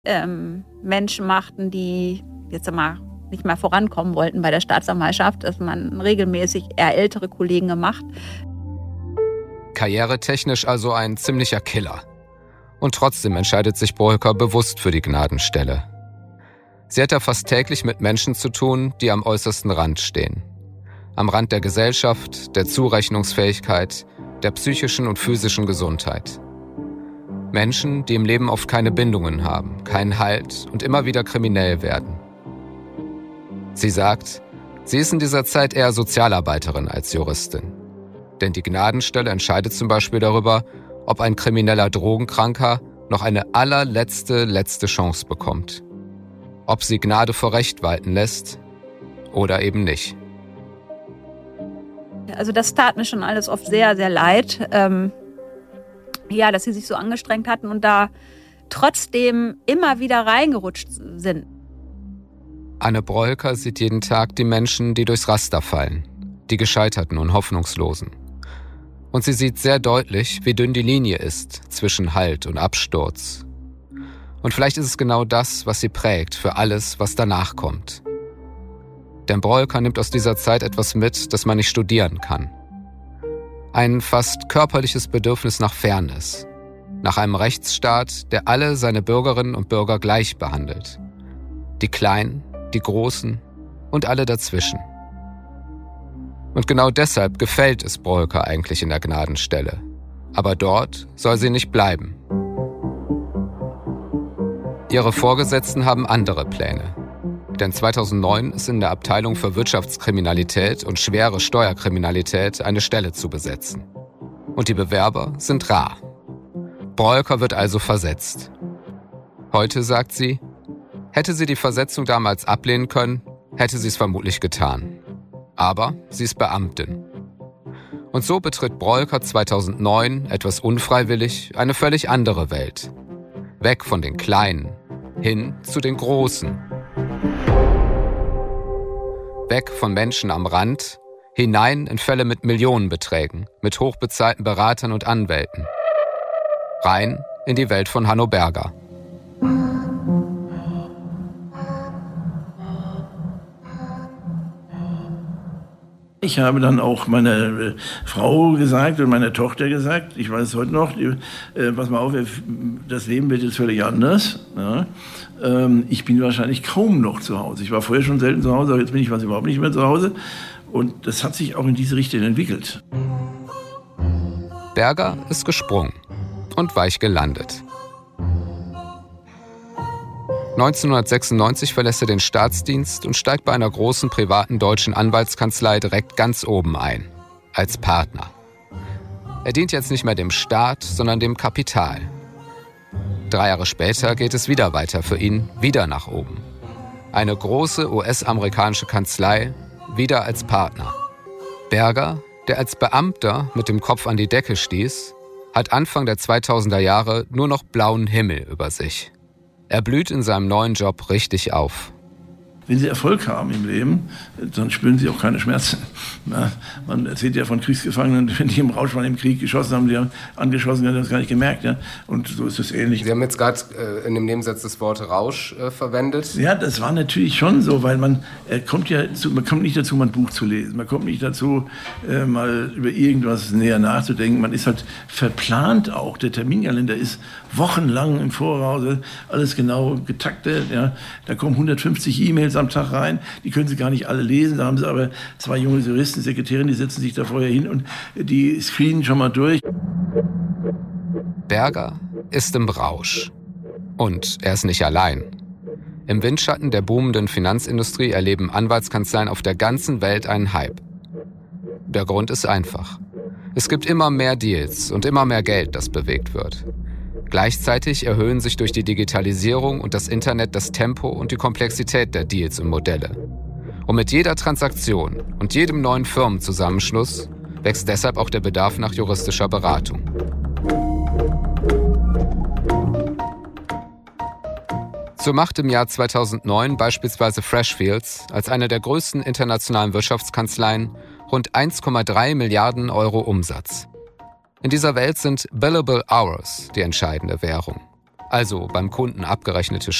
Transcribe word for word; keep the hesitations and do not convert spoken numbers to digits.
ähm, Menschen machten, die jetzt einmal nicht mehr vorankommen wollten bei der Staatsanwaltschaft, dass man regelmäßig eher ältere Kollegen gemacht. Karrieretechnisch also ein ziemlicher Killer. Und trotzdem entscheidet sich Brölker bewusst für die Gnadenstelle. Sie hat da fast täglich mit Menschen zu tun, die am äußersten Rand stehen. Am Rand der Gesellschaft, der Zurechnungsfähigkeit, der psychischen und physischen Gesundheit. Menschen, die im Leben oft keine Bindungen haben, keinen Halt und immer wieder kriminell werden. Sie sagt, sie ist in dieser Zeit eher Sozialarbeiterin als Juristin. Denn die Gnadenstelle entscheidet zum Beispiel darüber, ob ein krimineller Drogenkranker noch eine allerletzte, letzte Chance bekommt. Ob sie Gnade vor Recht walten lässt oder eben nicht. Also das tat mir schon alles oft sehr, sehr leid. Ähm Ja, dass sie sich so angestrengt hatten und da trotzdem immer wieder reingerutscht sind. Anne Brölker sieht jeden Tag die Menschen, die durchs Raster fallen, die Gescheiterten und Hoffnungslosen. Und sie sieht sehr deutlich, wie dünn die Linie ist zwischen Halt und Absturz. Und vielleicht ist es genau das, was sie prägt für alles, was danach kommt. Denn Brölker nimmt aus dieser Zeit etwas mit, das man nicht studieren kann. Ein fast körperliches Bedürfnis nach Fairness, nach einem Rechtsstaat, der alle seine Bürgerinnen und Bürger gleich behandelt. Die Kleinen, die Großen und alle dazwischen. Und genau deshalb gefällt es Brölker eigentlich in der Gnadenstelle. Aber dort soll sie nicht bleiben. Ihre Vorgesetzten haben andere Pläne. Denn zweitausendneun ist in der Abteilung für Wirtschaftskriminalität und schwere Steuerkriminalität eine Stelle zu besetzen. Und die Bewerber sind rar. Brölker wird also versetzt. Heute sagt sie, hätte sie die Versetzung damals ablehnen können, hätte sie es vermutlich getan. Aber sie ist Beamtin. Und so betritt Brölker zweitausendneun, etwas unfreiwillig, eine völlig andere Welt. Weg von den Kleinen, hin zu den Großen. Weg von Menschen am Rand, hinein in Fälle mit Millionenbeträgen, mit hochbezahlten Beratern und Anwälten. Rein in die Welt von Hanno Berger. Ich habe dann auch meiner Frau gesagt und meiner Tochter gesagt, ich weiß es heute noch, die, äh, pass mal auf, das Leben wird jetzt völlig anders. Ja. Ähm, ich bin wahrscheinlich kaum noch zu Hause. Ich war vorher schon selten zu Hause, aber jetzt bin ich fast überhaupt nicht mehr zu Hause. Und das hat sich auch in diese Richtung entwickelt. Berger ist gesprungen und weich gelandet. neunzehnhundertsechsundneunzig verlässt er den Staatsdienst und steigt bei einer großen privaten deutschen Anwaltskanzlei direkt ganz oben ein, als Partner. Er dient jetzt nicht mehr dem Staat, sondern dem Kapital. Drei Jahre später geht es wieder weiter für ihn, wieder nach oben. Eine große U S-amerikanische Kanzlei, wieder als Partner. Berger, der als Beamter mit dem Kopf an die Decke stieß, hat Anfang der zweitausender Jahre nur noch blauen Himmel über sich. Er blüht in seinem neuen Job richtig auf. Wenn Sie Erfolg haben im Leben, dann spüren Sie auch keine Schmerzen. Na, man erzählt ja von Kriegsgefangenen, wenn die im Rausch waren im Krieg geschossen haben, die haben angeschossen, die haben das gar nicht gemerkt. Ja? Und so ist es ähnlich. Sie haben jetzt gerade äh, in dem Nebensatz das Wort Rausch äh, verwendet. Ja, das war natürlich schon so, weil man äh, kommt ja zu, man kommt nicht dazu, mal ein Buch zu lesen. Man kommt nicht dazu, äh, mal über irgendwas näher nachzudenken. Man ist halt verplant auch. Der Terminkalender ist wochenlang im Voraus, alles genau getaktet. Ja? Da kommen hundertfünfzig E-Mails am Tag rein, die können Sie gar nicht alle lesen. Da haben Sie aber zwei junge Juristen, Sekretärinnen, die setzen sich da vorher hin und die screenen schon mal durch. Berger ist im Rausch. Und er ist nicht allein. Im Windschatten der boomenden Finanzindustrie erleben Anwaltskanzleien auf der ganzen Welt einen Hype. Der Grund ist einfach. Es gibt immer mehr Deals und immer mehr Geld, das bewegt wird. Gleichzeitig erhöhen sich durch die Digitalisierung und das Internet das Tempo und die Komplexität der Deals und Modelle. Und mit jeder Transaktion und jedem neuen Firmenzusammenschluss wächst deshalb auch der Bedarf nach juristischer Beratung. So macht im Jahr zweitausendneun beispielsweise Freshfields als eine der größten internationalen Wirtschaftskanzleien rund eins Komma drei Milliarden Euro Umsatz. In dieser Welt sind Billable Hours die entscheidende Währung. also beim Kunden abgerechnete